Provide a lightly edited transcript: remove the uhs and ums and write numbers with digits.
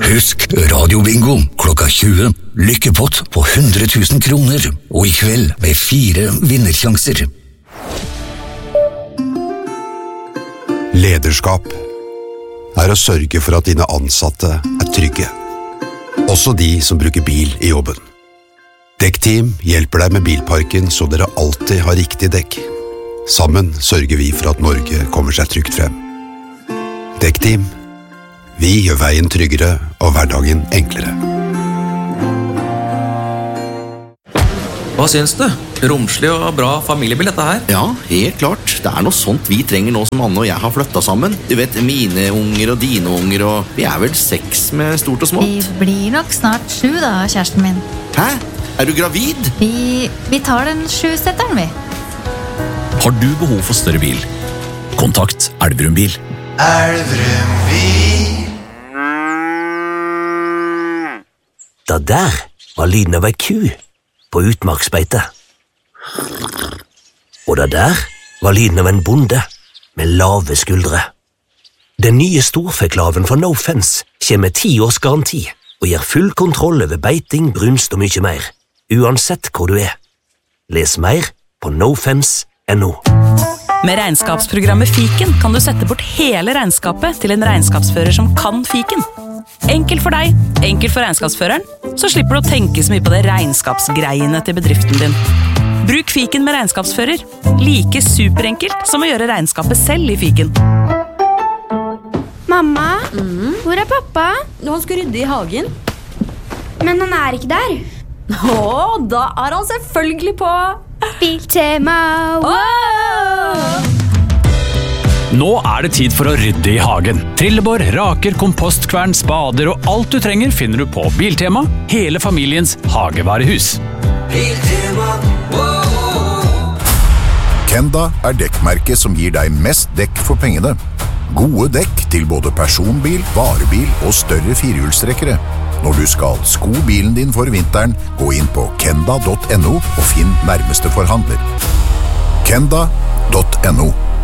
Husk radiobingo klokka 20. Lykkepott på 100 000 kroner. Og i kveld med 4 vinnersjanser. Lederskap er å sørge for at dine ansatte er trygge. Også de som bruker bil i jobben. Dekkteam hjelper deg med bilparken så dere alltid har riktig dekk. Sammen sørger vi for at Norge kommer seg trygt frem. Dekkteam. Vi gjør veien tryggere og hverdagen enklere. Hva syns du? Romslig og bra familiebil dette her? Ja, helt klart. Det er noe sånt vi trenger nå som Anne og jeg har flyttet sammen. Du vet, mine unger og dine unger, og vi er vel 6 med stort og smått. Vi blir nok snart 7 da, kjæresten min. Hæ? Er du gravid? Vi tar den 7-setteren, vi. Har du behov for større bil? Kontakt Elverum Bil. Elverum Bil. Da der var lyden av ei ku på utmarksbeite. Og da der var lyden av en bonde med lave skuldre. Den nye storfeklaven fra No Fence kommer med 10 års garanti og gir full kontroll over beiting, brunst og mye mer, uansett hvor du er. Les mer på nofence.no. Med regnskapsprogrammet Fiken kan du sette bort hele regnskapet til en regnskapsfører som kan Fiken. Enkelt for deg, enkelt for regnskapsføreren, så slipper du å tenke så mye på det regnskapsgreiene til bedriften din. Bruk Fiken med regnskapsfører, like superenkelt som å gjøre regnskapet selv i Fiken. Mamma, hvor er pappa? Han skal rydde i hagen. Men han er ikke der. Da er han selvfølgelig på Biltema. Nå er det tid for å rydde i hagen. Trillebår, raker, kompostkvern, spader og alt du trenger finner du på Biltema, hele familiens hagevarehus. Biltema. Kenda er dekkmerket som gir deg mest dekk for pengene. Gode dekk til både personbil, varebil og større firehjulstrekkere. Når du skal sko bilen din for vinteren, gå inn på kenda.no og finn nærmeste forhandler. Kenda.no